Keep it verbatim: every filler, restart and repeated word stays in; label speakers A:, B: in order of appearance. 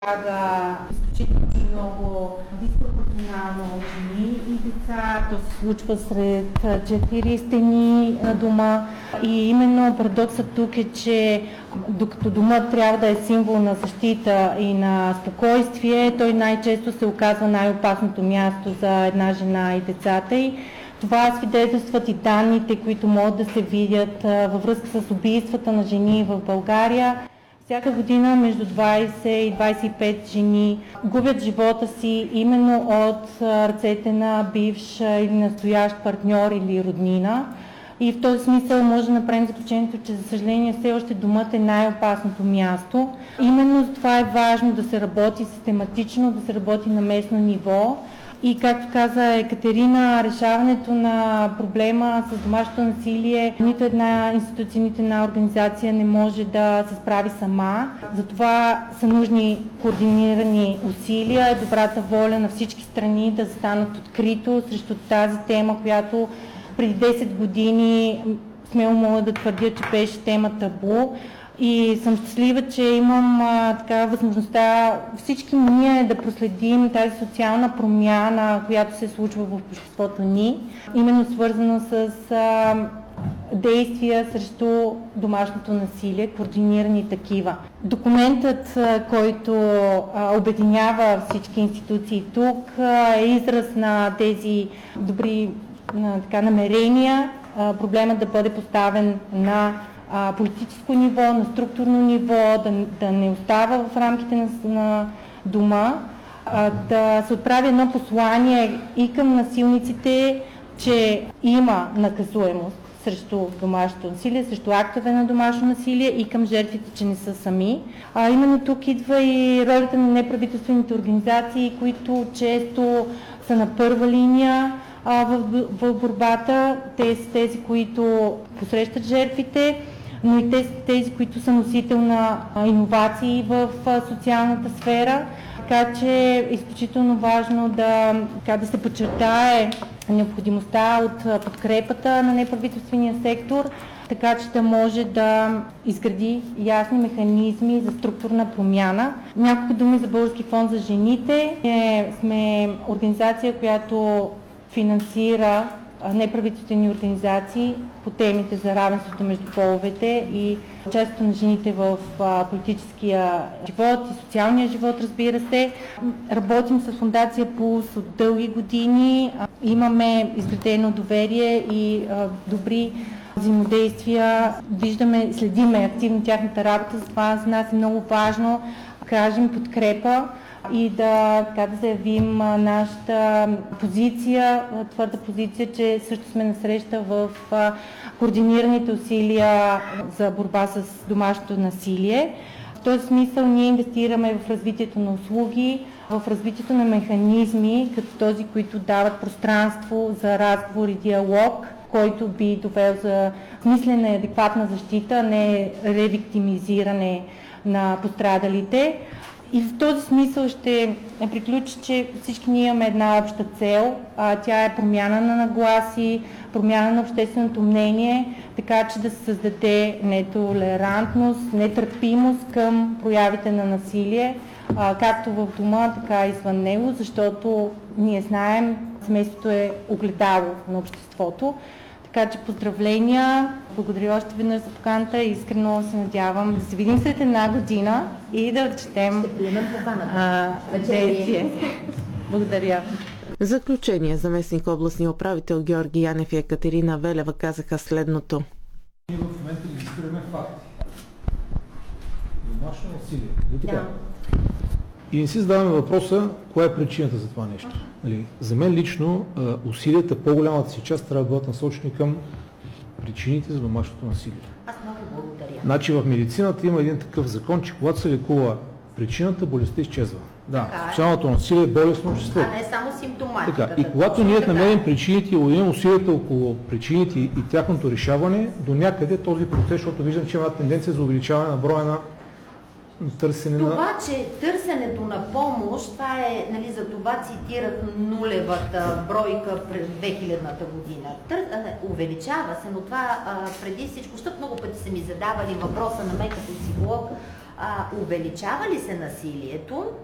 A: Страда изключително много диспропорционално жени и деца. То се случва сред четири стени на дома. И именно парадоксът тук е, че докато домът трябва да е символ на защита и на спокойствие, той най-често се оказва най-опасното място за една жена и децата й. Това свидетелстват и данните, които могат да се видят във връзка с убийствата на жени в България. Всяка година между двайсет и двайсет и пет жени губят живота си именно от ръцете на бивш или настоящ партньор или роднина. И в този смисъл може да направим заключението, че за съжаление все още домът е най-опасното място. Именно за това е важно да се работи систематично, да се работи на местно ниво. И както каза Екатерина, решаването на проблема с домашното насилие, нито една институция, нито една организация не може да се справи сама. Затова са нужни координирани усилия и добрата воля на всички страни да застанат открито срещу тази тема, която преди десет години смело мога да твърдя, че беше тема табу. И съм щастлива, че имам а, така възможността всички ние да проследим тази социална промяна, която се случва в обществото ни, именно свързано с а, действия срещу домашното насилие, координирани такива. Документът, а, който а, обединява всички институции тук, а, е израз на тези добри на, така, намерения, а, проблемът да бъде поставен на политическо ниво, на структурно ниво, да, да не остава в рамките на, на дома, а, да се отправи едно послание и към насилниците, че има наказуемост срещу домашното насилие, срещу актове на домашно насилие и към жертвите, че не са сами. А именно тук идва и ролята на неправителствените организации, които често са на първа линия а, в, в борбата. Те са тези, които посрещат жертвите, но и тези, тези които са носител на иновации в социалната сфера. Така че е изключително важно да, така, да се подчертае необходимостта от подкрепата на неправителствения сектор, така че да може да изгради ясни механизми за структурна промяна. Няколко думи за Български фонд за жените. Ние сме организация, която финансира неправителствени организации по темите за равенството между половете и участието на жените в политическия живот и социалния живот, разбира се. Работим с Фондация Пулс от дълги години. Имаме изградено доверие и добри взаимодействия. Виждаме, следиме активно тяхната работа, затова за нас е много важно да кажем подкрепа и да, така, да заявим нашата позиция, твърда позиция, че също сме насреща в координираните усилия за борба с домашното насилие. В този смисъл ние инвестираме в развитието на услуги, в развитието на механизми, като този, които дават пространство за разговор и диалог, който би довел за смислена и адекватна защита, а не ревиктимизиране на пострадалите. И в този смисъл ще приключа, че всички ние имаме една обща цел, а тя е промяна на нагласи, промяна на общественото мнение, така че да се създаде нетолерантност, нетърпимост към проявите на насилие, а, както в дома, така и извън него, защото ние знаем, семейството е огледало на обществото. Така че поздравления, благодаря още веднъж за поканата и искрено се надявам да се видим след една година и да отчетем действие. Благодаря.
B: В заключение, заместник областния управител Георги Янев и Екатерина Велева казаха следното.
C: Ние в момента регистрираме факти. Домашно насилие. Да. И не си задаваме въпроса, коя е причината за това нещо. Нали, за мен лично усилията, по-голямата си част, трябва да бъдат насочени към причините за домашното насилие.
D: Аз много благодаря.
C: Значи в медицината има един такъв закон, че когато се лекува причината, болестта изчезва. Да, социалното насилие е болест на обществото.
D: А не само симптоматика.
C: Така, и когато ние намерим причините и уединим усилията около причините и тяхното решаване, до някъде този процес, защото виждам, че има тенденция за увеличаване на броя на търсене на...
D: Това, че търсенето на помощ, това е, нали, за това цитирах нулевата бройка през две хилядната година. Тър... Увеличава се, но това а, преди всичко, защото много пъти са ми задавали въпроса на мен като психолог, а, увеличава ли се насилието